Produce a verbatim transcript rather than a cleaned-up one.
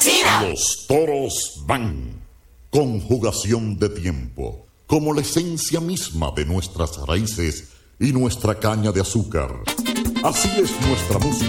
Los toros van. Conjugación de tiempo, como la esencia misma de nuestras raíces y nuestra caña de azúcar. Así es nuestra música.